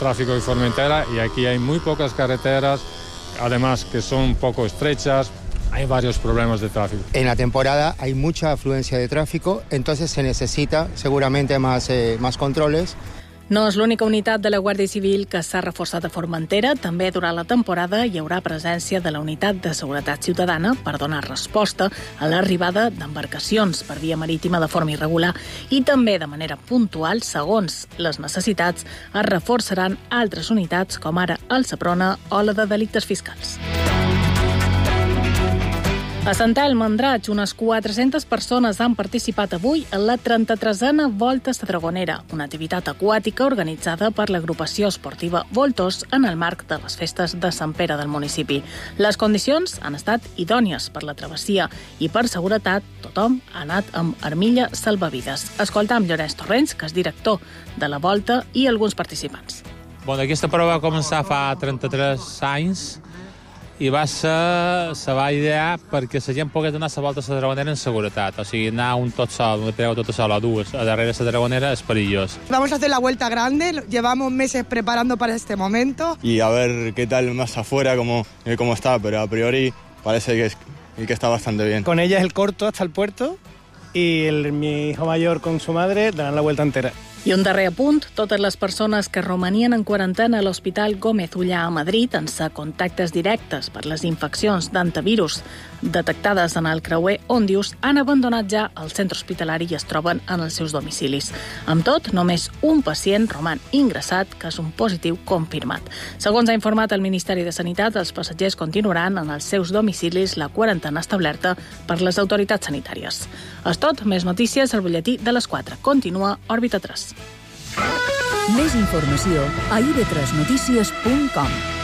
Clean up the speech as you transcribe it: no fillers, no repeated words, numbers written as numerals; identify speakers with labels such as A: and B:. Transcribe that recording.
A: tráfico de Formentera y aquí hay muy pocas carreteras, además que son un poco estrechas, hay varios problemas de tráfico.
B: En la temporada hay mucha afluencia de tráfico, entonces se necesita seguramente más controles.
C: No és l'única unitat de la Guàrdia Civil que s'ha reforçat a Formentera. També durant la temporada hi haurà presència de la Unitat de Seguretat Ciutadana per donar resposta a l'arribada d'embarcacions per via marítima de forma irregular i també de manera puntual, segons les necessitats, es reforçaran altres unitats com ara el Seprona o la de delictes fiscals. A Sant Elm, Andratx, unes 400 persones han participat avui en la 33a Volta Sadragonera, una activitat aquàtica organitzada per l'agrupació esportiva Voltors en el marc de les festes de Sant Pere del municipi. Les condicions han estat idònies per la travessia i per seguretat tothom ha anat amb armilla salvavides. Escoltam Llorenç Torrents, que és director de la Volta, i alguns participants.
D: Aquesta prova va començar fa 33 anys i va ser la idea perquè la gent pogués anar a la Volta a la Dragonera en seguretat. O sigui, anar un tot sol, un tot sol o dues a darrere de la Dragonera es perillós.
E: Vamos a hacer la vuelta grande, llevamos meses preparando para este momento.
F: Y a ver qué tal más afuera, cómo está, pero a priori parece que está bastante bien.
G: Con ella es el corto hasta el puerto y mi hijo mayor con su madre darán la vuelta entera.
C: I un darrer apunt, totes les persones que romanien en quarantena a l'Hospital Gómez Ullà a Madrid en ser contactes directes per les infeccions d'antivirus detectades en el creuer Òndius han abandonat ja el centre hospitalari i es troben en els seus domicilis. Amb tot, només un pacient roman ingressat, que és un positiu confirmat. Segons ha informat el Ministeri de Sanitat, els passatgers continuaran en els seus domicilis la quarantena establerta per les autoritats sanitàries. És tot, més notícies al butlletí de les 4. Continua Òrbita 3.
H: Més informació a ib3notícies.com.